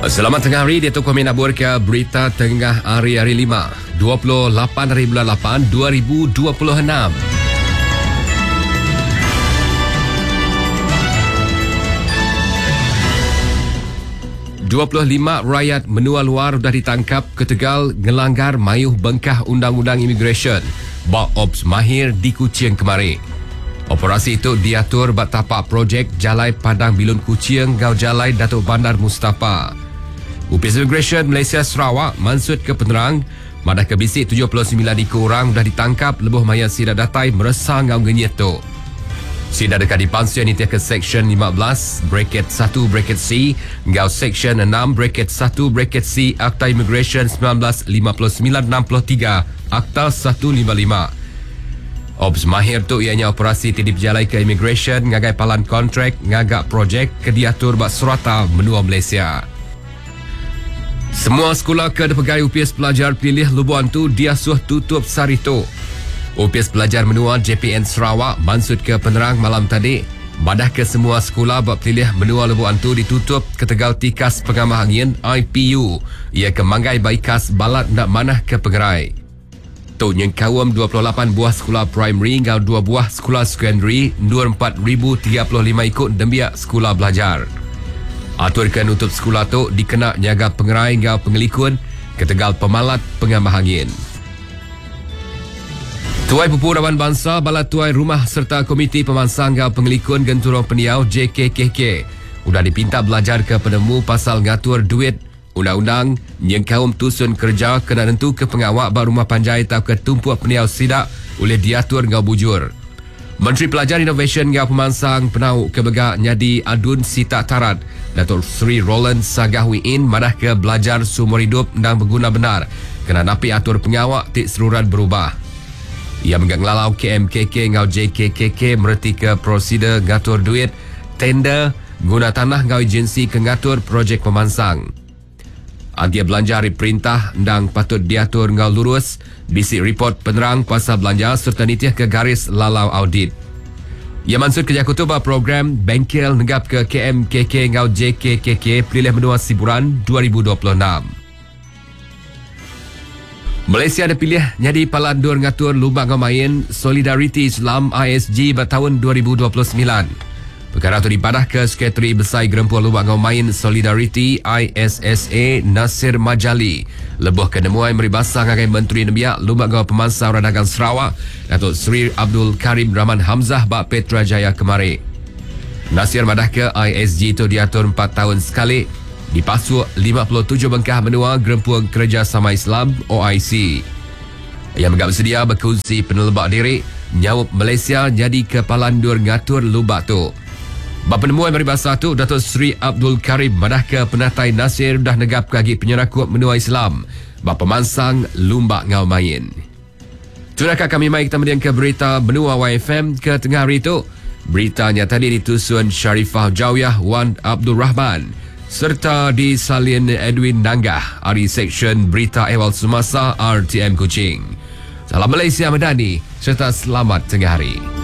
Selamat tengah hari, dia Tok Komen Abur ke Berita Tengah Hari 5 28 hari bulan 8 2026. 25 rakyat menua luar dah ditangkap ke Tegal ngelanggar mayuh bengkah Undang-Undang Immigration. Bak Ops Mahir di Kuching kemari. Operasi itu diatur bak tapak projek Jalai Padang Bilun Kuching Gau Jalai Datuk Bandar Mustafa. UPS Immigration Malaysia Sarawak mansut ke penerang madah ke bisik 79 ekor orang dah ditangkap lebuh maya sidak datai meresah ngau genyet tu. Sidak dekat dipansuan itiah ke Seksyen 15 bracket 1 bracket C ngau Seksyen 6 bracket 1 bracket C Akta Immigration 1959-63 Akta 155. Ops Mahir tu ianya operasi tidip jalai ke Immigration ngagai palan kontrak ngagak projek ke diatur bak surata menua Malaysia. Semua sekolah ke pegawai UPS pelajar pilih lubuan tu diasuh tutup sari tu. UPS pelajar menua JPN Sarawak mansut ke penerang malam tadi. Madah ke semua sekolah buat pilih menua lubuan tu ditutup ke Tegal Tikas Pengamah Angin IPU. Ia ke Manggai Baikas Balat nak manah ke Pengerai. Tu nyengkawam 28 buah sekolah primary ngau 2 buah sekolah secondary 24,035 ikut dembiak sekolah belajar. Atur ke nutup sekolah tu dikena nyaga Pengerai ngau Pengelikun ke Tegal Pemalat Pengamah Angin. Tuai Perputaran Bangsa Balat Tuai Rumah serta Komiti Pemansang ngau Pengelikun Genturong Peniau JKKK sudah dipinta belajar ke penemu pasal ngatur duit undang-undang nyengkaum tusun kerja kena nentu ke pengawak bak rumah panjai atau ke tumpuak peniau sidak oleh diatur ngau bujur. Menteri Pelajar Innovation ngau Pemansang Penau ke Begak Nyadi Adun Sita Tarat Datuk Seri Roland Sagahwiin madah ke belajar seumur hidup dan berguna benar kena napi atur pengawak tik serurat berubah. Ia mengganglalau KMKK ngau JKKK mereti ke prosedur ngatur duit tender guna tanah ngau agensi ke ngatur projek pemansang. Agia belanja hari perintah dan patut diatur ngau lurus bisik report penerang kuasa belanja serta nitiah ke garis lalau audit. Ia mansut kerja kutubah program bengkel negap ke KMKK ngau JKKK pilih menua Siburan 2026. Malaysia ada pilih jadi palandur ngatur lubang ngamain Solidarity Islam ISG pada tahun 2029. Perkara itu dipadah ke Sekretari Besar Gerempuan Lubang Ngamain Solidarity ISSA Nasir Majali. Lebuh kenemuan meribasah ngagai Menteri Nebiak Lubang Ngau Pemansang Radagang Sarawak Datuk Seri Abdul Karim Rahman Hamzah bak Petrajaya kemari. Nasir madah ke ISG itu diatur 4 tahun sekali. Dipasuk 57 bengkah menua Gerempuan Kerjasama Islam OIC. Yang menggap bersedia berkongsi penelebak diri nyawup Malaysia jadi kepalandur ngatur lubak tu. Bapa penemuan peribahasa tu Datuk Seri Abdul Karim madah ke penatai Nasir dah negap kaki penyerakut menua Islam bapa pemansang lumbak ngau main. Tunakah kami mai kita median ke berita menua YFM ke tengah hari itu. Beritanya tadi ditusun Sharifah Jawiyah Wan Abdul Rahman serta disalin Edwin Nanggah dari Seksyen Berita Ehwal Semasa RTM Kuching. Salam Malaysia Madani serta selamat tengah hari.